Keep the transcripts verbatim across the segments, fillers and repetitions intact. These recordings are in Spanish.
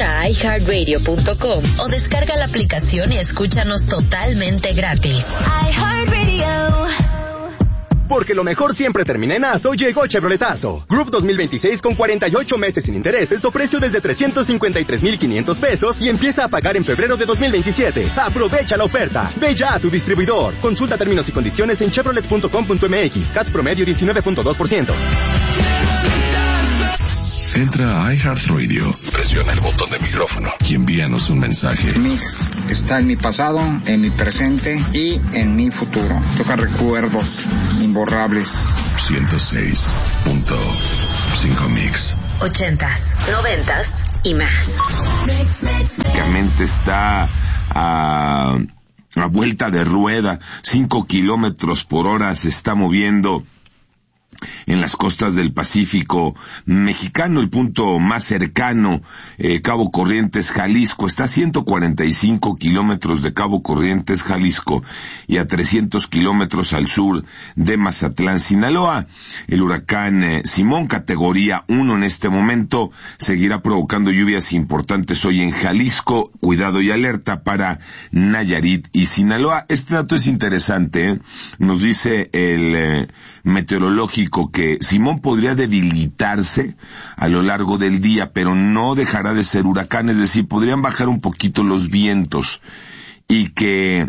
Entra a i heart radio punto com o descarga la aplicación y escúchanos totalmente gratis. iHeartRadio. Porque lo mejor siempre termina en Aso, llegó Chevroletazo. Group dos mil veintiséis con cuarenta y ocho meses sin intereses o precio desde trescientos cincuenta y tres mil quinientos pesos y empieza a pagar en febrero de dos mil veintisiete. Aprovecha la oferta. Ve ya a tu distribuidor. Consulta términos y condiciones en chevrolet punto com punto m x. C A T promedio diecinueve punto dos por ciento. Entra a iHeartRadio, presiona el botón de micrófono y envíanos un mensaje. Mix está en mi pasado, en mi presente y en mi futuro. Toca recuerdos imborrables. ciento seis punto cinco Mix. Ochentas, noventas y más. Básicamente está a, a vuelta de rueda, cinco kilómetros por hora se está moviendo en las costas del Pacífico mexicano. El punto más cercano, eh, Cabo Corrientes, Jalisco, está a ciento cuarenta y cinco kilómetros de Cabo Corrientes, Jalisco, y a trescientos kilómetros al sur de Mazatlán, Sinaloa. El huracán eh, Simón, categoría uno en este momento, seguirá provocando lluvias importantes hoy en Jalisco. Cuidado y alerta para Nayarit y Sinaloa. Este dato es interesante, ¿eh? Nos dice el eh, meteorológico que Simón podría debilitarse a lo largo del día, pero no dejará de ser huracán, es decir, podrían bajar un poquito los vientos, y que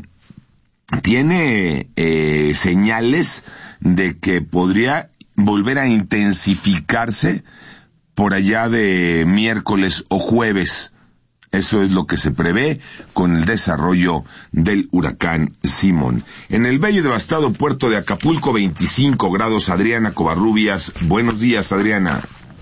tiene eh, señales de que podría volver a intensificarse por allá de miércoles o jueves. Eso es lo que se prevé con el desarrollo del huracán Simón. En el bello y devastado puerto de Acapulco, veinticinco grados. Adriana Covarrubias, buenos días, Adriana.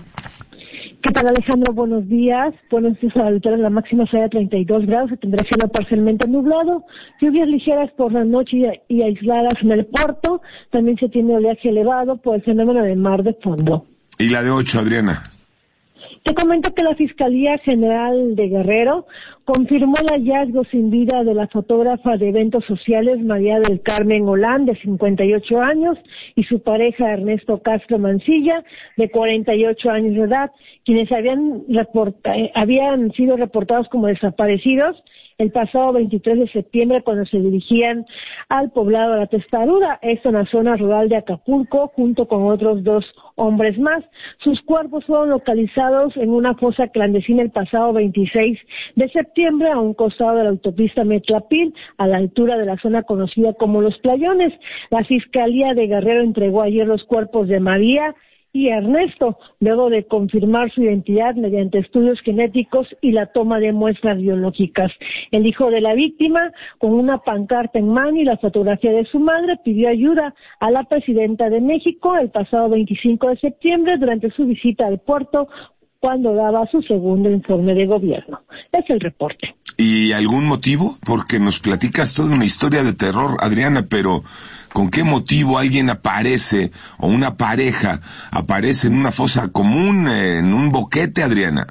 ¿Qué tal, Alejandro? Buenos días. Buenos días a la altura, la máxima será de treinta y dos grados, se tendrá cielo parcialmente nublado, lluvias ligeras por la noche y, y aisladas en el puerto. También se tiene oleaje elevado por el fenómeno de mar de fondo. ¿Y la de ocho, Adriana? Te comento que la Fiscalía General de Guerrero confirmó el hallazgo sin vida de la fotógrafa de eventos sociales María del Carmen Olán, de cincuenta y ocho años, y su pareja Ernesto Castro Mancilla, de cuarenta y ocho años de edad, quienes habían, reporta, eh, habían sido reportados como desaparecidos el pasado veintitrés de septiembre cuando se dirigían al poblado de La Testadura, esto en la zona rural de Acapulco, junto con otros dos hombres más. Sus cuerpos fueron localizados en una fosa clandestina el pasado veintiséis de septiembre a un costado de la autopista Metlapil, a la altura de la zona conocida como Los Playones. La Fiscalía de Guerrero entregó ayer los cuerpos de María y Ernesto, luego de confirmar su identidad mediante estudios genéticos y la toma de muestras biológicas. El hijo de la víctima, con una pancarta en mano y la fotografía de su madre, pidió ayuda a la presidenta de México el pasado veinticinco de septiembre durante su visita al puerto, cuando daba su segundo informe de gobierno. Es el reporte. ¿Y algún motivo? Porque nos platicas toda una historia de terror, Adriana, pero ¿con qué motivo alguien aparece, o una pareja aparece en una fosa común, en un boquete, Adriana?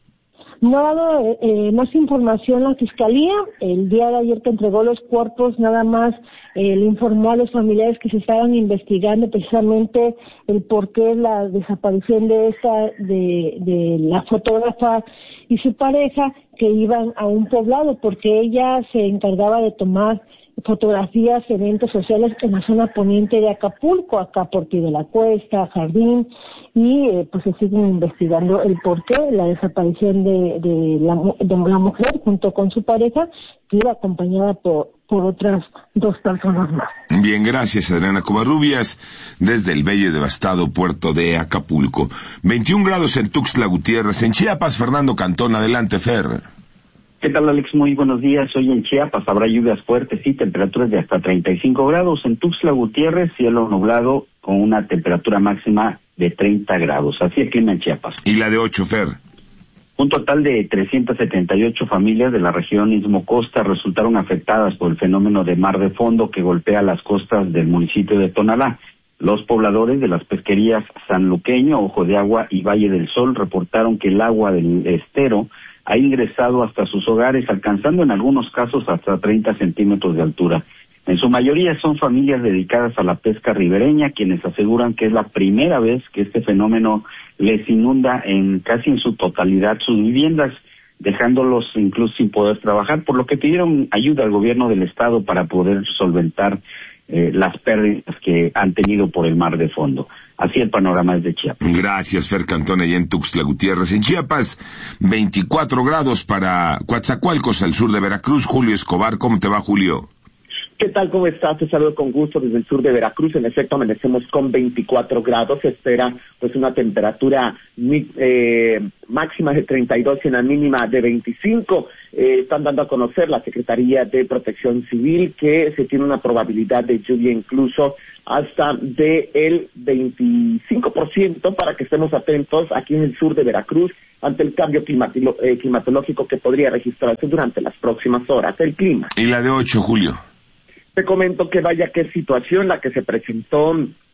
No ha dado eh, más información la Fiscalía. El día de ayer que entregó los cuerpos, nada más eh, le informó a los familiares que se estaban investigando precisamente el porqué de la desaparición de esta, de, de la fotógrafa y su pareja, que iban a un poblado, porque ella se encargaba de tomar fotografías, eventos sociales en la zona poniente de Acapulco, acá por Pie de la Cuesta, Jardín, y eh, pues se siguen investigando el porqué de la desaparición de, de, la, de la mujer junto con su pareja, que iba acompañada por, por otras dos personas más. Bien, gracias, Adriana Covarrubias, desde el bello y devastado puerto de Acapulco. veintiún grados en Tuxtla Gutiérrez. En Chiapas, Fernando Cantón, adelante, Fer. ¿Qué tal, Alex? Muy buenos días. Hoy en Chiapas habrá lluvias fuertes y temperaturas de hasta treinta y cinco grados. En Tuxtla Gutiérrez, cielo nublado con una temperatura máxima de treinta grados. Así el clima en Chiapas. ¿Y la de ocho, Fer? Un total de trescientas setenta y ocho familias de la región Istmo-Costa resultaron afectadas por el fenómeno de mar de fondo que golpea las costas del municipio de Tonalá. Los pobladores de las pesquerías Sanluqueño, Ojo de Agua y Valle del Sol reportaron que el agua del estero ha ingresado hasta sus hogares, alcanzando en algunos casos hasta treinta centímetros de altura. En su mayoría son familias dedicadas a la pesca ribereña, quienes aseguran que es la primera vez que este fenómeno les inunda en casi en su totalidad sus viviendas. dejándolos incluso sin poder trabajar, por lo que pidieron ayuda al gobierno del estado para poder solventar eh, las pérdidas que han tenido por el mar de fondo. Así el panorama es de Chiapas. Gracias, Fer Cantón, allá en Tuxtla Gutiérrez. En Chiapas, veinticuatro grados para Coatzacoalcos, al sur de Veracruz. Julio Escobar, ¿cómo te va, Julio? ¿Qué tal? ¿Cómo estás? Te saludo con gusto desde el sur de Veracruz. En efecto, amanecemos con veinticuatro grados. Se espera pues una temperatura eh, máxima de treinta y dos y una mínima de veinticinco. Eh, están dando a conocer la Secretaría de Protección Civil que se tiene una probabilidad de lluvia incluso hasta de el veinticinco por ciento, para que estemos atentos aquí en el sur de Veracruz ante el cambio climatilo- eh, climatológico que podría registrarse durante las próximas horas. El clima. Y la de ocho, Julio. Te comento que vaya qué situación la que se presentó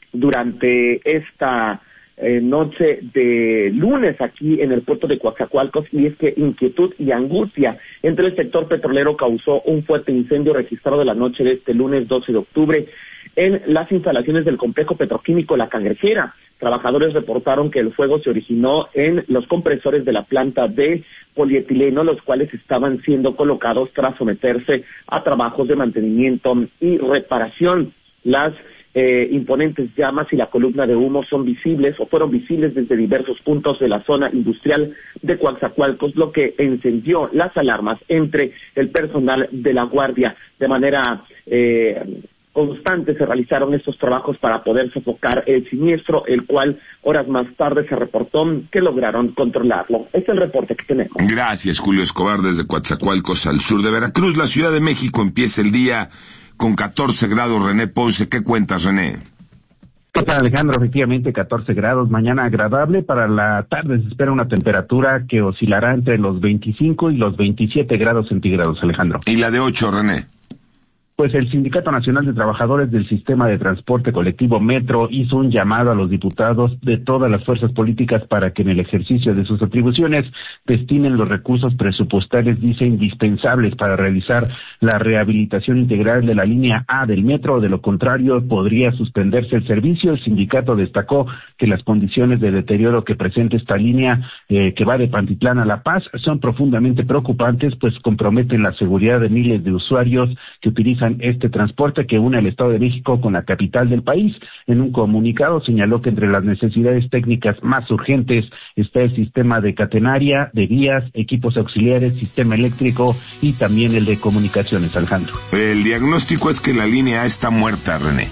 durante esta eh, noche de lunes aquí en el puerto de Coatzacoalcos, y es que inquietud y angustia entre el sector petrolero causó un fuerte incendio registrado de la noche de este lunes doce de octubre en las instalaciones del complejo petroquímico La Cangrejera. Trabajadores reportaron que el fuego se originó en los compresores de la planta de polietileno, los cuales estaban siendo colocados tras someterse a trabajos de mantenimiento y reparación. Las eh, imponentes llamas y la columna de humo son visibles o fueron visibles desde diversos puntos de la zona industrial de Coatzacoalcos, lo que encendió las alarmas entre el personal de la guardia. De manera eh, constante se realizaron estos trabajos para poder sofocar el siniestro, el cual horas más tarde se reportó que lograron controlarlo. Este es el reporte que tenemos. Gracias, Julio Escobar, desde Coatzacoalcos, al sur de Veracruz. La Ciudad de México empieza el día con catorce grados. René Ponce, ¿qué cuentas, René? ¿Qué tal, Alejandro? Efectivamente, catorce grados, mañana agradable. Para la tarde se espera una temperatura que oscilará entre los veinticinco y los veintisiete grados centígrados, Alejandro. ¿Y la de ocho, René? Pues el Sindicato Nacional de Trabajadores del Sistema de Transporte Colectivo Metro hizo un llamado a los diputados de todas las fuerzas políticas para que en el ejercicio de sus atribuciones destinen los recursos presupuestarios, dice, indispensables para realizar la rehabilitación integral de la línea A del metro. De lo contrario, podría suspenderse el servicio. El sindicato destacó que las condiciones de deterioro que presenta esta línea eh, que va de Pantitlán a La Paz son profundamente preocupantes, pues comprometen la seguridad de miles de usuarios que utilizan este transporte que une el Estado de México con la capital del país. En un comunicado señaló que entre las necesidades técnicas más urgentes está el sistema de catenaria, de vías, equipos auxiliares, sistema eléctrico y también el de comunicaciones, Alejandro. El diagnóstico es que la línea A está muerta, René.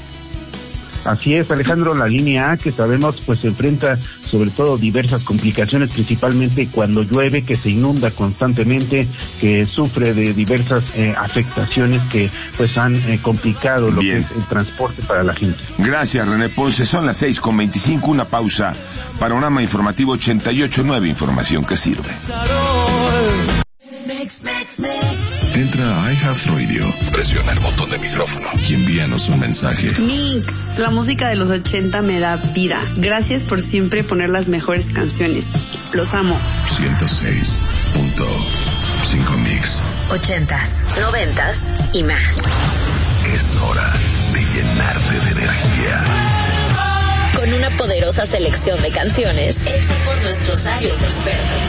Así es, Alejandro, la línea A, que sabemos pues se enfrenta sobre todo diversas complicaciones, principalmente cuando llueve, que se inunda constantemente, que sufre de diversas eh, afectaciones que pues han eh, complicado lo Bien. que es el transporte para la gente. Gracias, René Ponce. Son las seis con veinticinco, una pausa. Panorama Informativo ochenta y ocho punto nueve, información que sirve. Entra a iHeartRadio, presiona el botón de micrófono y envíanos un mensaje. Mix, la música de los ochenta me da vida. Gracias por siempre poner las mejores canciones. Los amo. ciento seis punto cinco Mix. Ochentas, noventas y más. Es hora de llenarte de energía. Con una poderosa selección de canciones hecha por nuestros sabios expertos.